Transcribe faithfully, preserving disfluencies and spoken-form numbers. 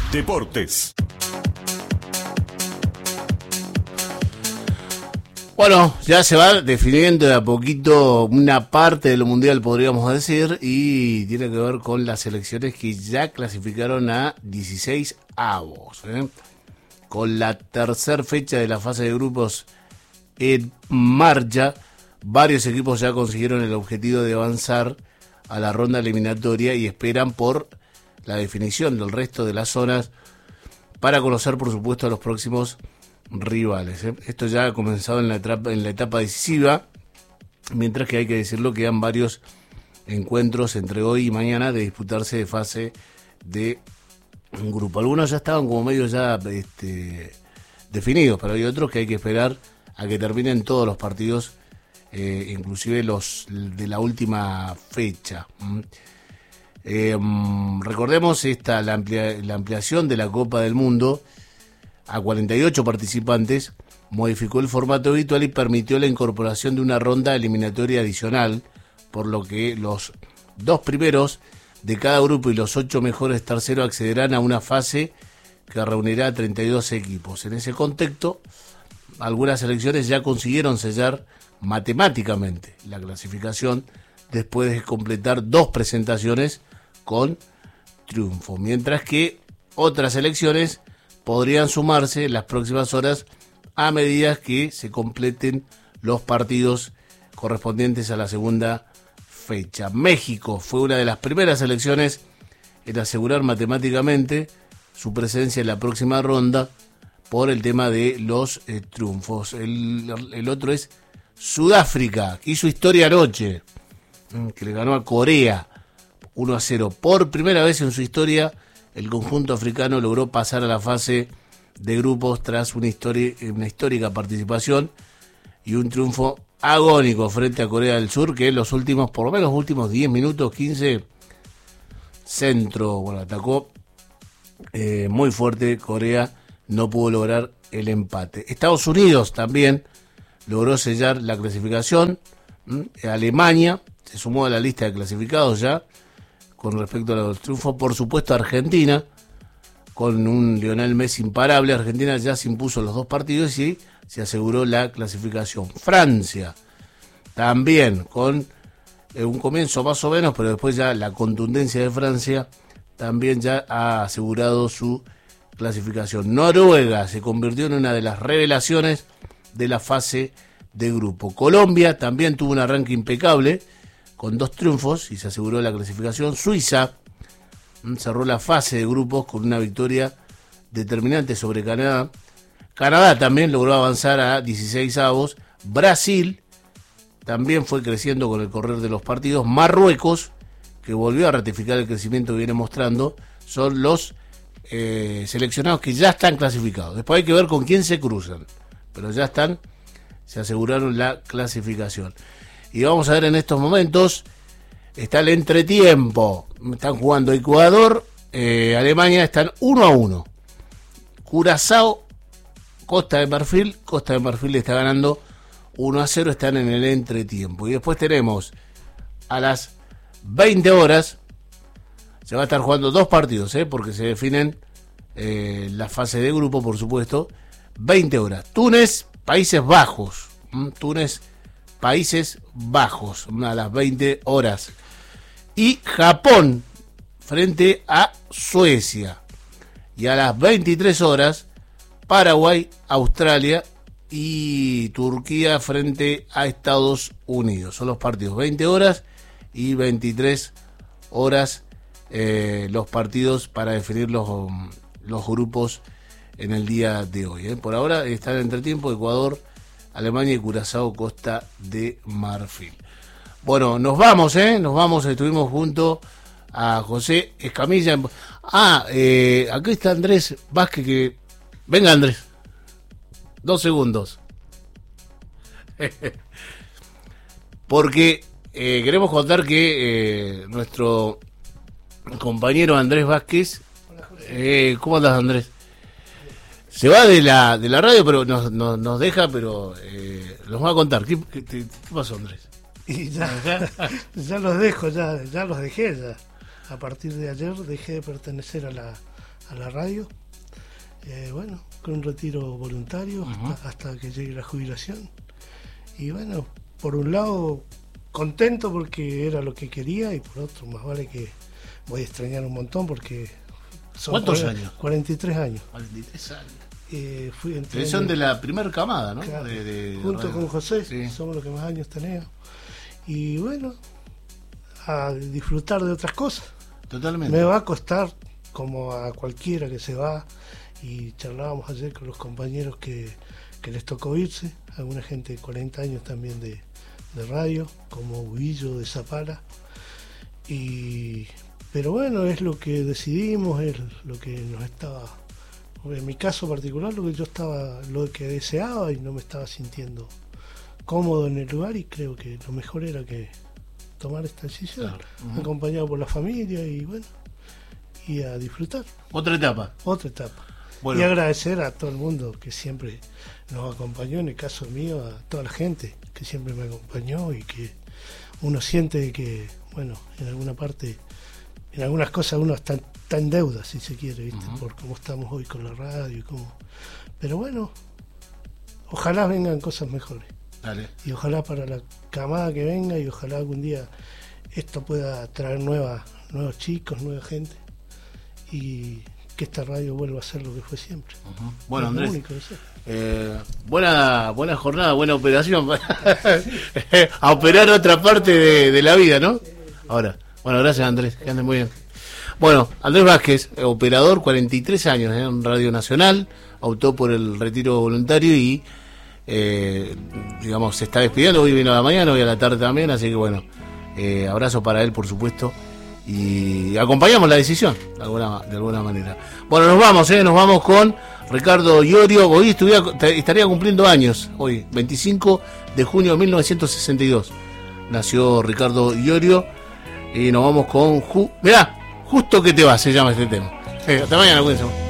Deportes. Bueno, ya se va definiendo de a poquito una parte del mundial, podríamos decir, y tiene que ver con las selecciones que ya clasificaron a dieciséis avos, ¿eh? Con la tercera fecha de la fase de grupos en marcha, varios equipos ya consiguieron el objetivo de avanzar a la ronda eliminatoria y esperan por la definición del resto de las zonas para conocer, por supuesto, a los próximos rivales, ¿eh? Esto ya ha comenzado en la etapa, en la etapa decisiva, mientras que hay que decirlo, quedan varios encuentros entre hoy y mañana de disputarse de fase de grupo. Algunos ya estaban como medio ya este, definidos, pero hay otros que hay que esperar a que terminen todos los partidos, eh, inclusive los de la última fecha. Eh, recordemos esta la, amplia, la ampliación de la Copa del Mundo a cuarenta y ocho participantes, modificó el formato habitual y permitió la incorporación de una ronda eliminatoria adicional, por lo que los dos primeros de cada grupo y los ocho mejores terceros accederán a una fase que reunirá a treinta y dos equipos. En ese contexto, algunas selecciones ya consiguieron sellar matemáticamente la clasificación después de completar dos presentaciones con triunfo, mientras que otras selecciones podrían sumarse en las próximas horas a medida que se completen los partidos correspondientes a la segunda fecha. México fue una de las primeras selecciones en asegurar matemáticamente su presencia en la próxima ronda por el tema de los eh, triunfos. El, el otro es Sudáfrica, que hizo historia anoche, que le ganó a Corea uno a cero. Por primera vez en su historia, el conjunto africano logró pasar a la fase de grupos tras una, histori- una histórica participación y un triunfo agónico frente a Corea del Sur, que en los últimos, por lo menos los últimos diez minutos, quince, centro, bueno, atacó eh, muy fuerte. Corea no pudo lograr el empate. Estados Unidos también logró sellar la clasificación. ¿Mm? Alemania se sumó a la lista de clasificados ya con respecto a los triunfos. Por supuesto, Argentina, con un Lionel Messi imparable. Argentina ya se impuso los dos partidos y se aseguró la clasificación. Francia, también con eh, un comienzo más o menos, pero después ya la contundencia de Francia también ya ha asegurado su clasificación. Noruega se convirtió en una de las revelaciones de la fase de grupo. Colombia también tuvo un arranque impecable, con dos triunfos y se aseguró la clasificación. Suiza cerró la fase de grupos con una victoria determinante sobre Canadá. Canadá también logró avanzar a dieciséis avos. Brasil también fue creciendo con el correr de los partidos. Marruecos, que volvió a ratificar el crecimiento que viene mostrando, son los eh, seleccionados que ya están clasificados. Después hay que ver con quién se cruzan, pero ya están, se aseguraron la clasificación. Y vamos a ver en estos momentos, está el entretiempo. Están jugando Ecuador, eh, Alemania, están uno a uno. Curazao, Costa de Marfil, Costa de Marfil está ganando uno a cero, están en el entretiempo. Y después tenemos a las veinte horas, se va a estar jugando dos partidos, eh, porque se definen eh, la fase de grupo, por supuesto. veinte horas. Túnez, Países Bajos. ¿Mm? Túnez, Países Bajos, a las veinte horas. Y Japón frente a Suecia. Y a las veintitrés horas, Paraguay, Australia y Turquía frente a Estados Unidos. Son los partidos, veinte horas y veintitrés horas, eh, los partidos para definir los, los grupos en el día de hoy. ¿eh? Por ahora están en entretiempo Ecuador, Alemania y Curazao, Costa de Marfil. Bueno, nos vamos, ¿eh? Nos vamos, estuvimos junto a José Escamilla. Ah, eh, aquí está Andrés Vázquez, que... Venga, Andrés. Dos segundos. Porque eh, queremos contar que eh, nuestro compañero Andrés Vázquez... Eh, ¿Cómo andas, Andrés? Se va de la de la radio, pero nos, nos, nos deja, pero eh, nos va a contar. ¿Qué, qué, qué pasó, Andrés? Y ya, ya los dejo, ya, ya los dejé, ya. A partir de ayer dejé de pertenecer a la, a la radio. Eh, bueno, con un retiro voluntario uh-huh. hasta, hasta que llegue la jubilación. Y bueno, por un lado contento porque era lo que quería, y por otro más vale que voy a extrañar un montón porque son ¿cuántos cuarenta, años? cuarenta y tres años. cuarenta y tres años. Eh, fui entre son de la primera camada, ¿no? Claro, de, de junto radio. Con José, sí. somos los que más años tenemos. Y bueno, a disfrutar de otras cosas. Totalmente. Me va a costar, como a cualquiera que se va, y charlábamos ayer con los compañeros que, que les tocó irse, alguna gente de cuarenta años también de, de radio, como Huillo de Zapala. Y pero bueno, es lo que decidimos, es lo que nos estaba, en mi caso particular, lo que yo estaba, lo que deseaba, y no me estaba sintiendo cómodo en el lugar, y creo que lo mejor era que tomar esta decisión, claro. uh-huh. acompañado por la familia, y bueno, y a disfrutar. Otra etapa. Otra etapa. Bueno. Y agradecer a todo el mundo que siempre nos acompañó, en el caso mío, a toda la gente que siempre me acompañó, y que uno siente que, bueno, en alguna parte, en algunas cosas uno está, está en deuda, si se quiere, ¿viste? Uh-huh. Por cómo estamos hoy con la radio y cómo. Pero bueno, ojalá vengan cosas mejores. Dale. Y ojalá para la camada que venga, y ojalá algún día esto pueda traer nueva, nuevos chicos, nueva gente, y que esta radio vuelva a ser lo que fue siempre. Uh-huh. Bueno, es Andrés, único, eh, buena buena jornada, buena operación a operar otra parte de, de la vida, ¿no? Ahora, bueno, gracias Andrés, que anden muy bien. Bueno, Andrés Vázquez, operador, cuarenta y tres años ¿eh? en Radio Nacional, optó por el retiro voluntario y eh, digamos, se está despidiendo. Hoy vino a la mañana, hoy a la tarde también, así que bueno, eh, abrazo para él, por supuesto, y acompañamos la decisión de alguna, de alguna manera. Bueno, nos vamos, ¿eh? nos vamos con Ricardo Iorio. Hoy estuviera, estaría cumpliendo años, hoy, veinticinco de junio de mil novecientos sesenta y dos, nació Ricardo Iorio, y nos vamos con, Ju- mirá, Justo que te vas, se llama este tema. Eh, hasta mañana, cuídense.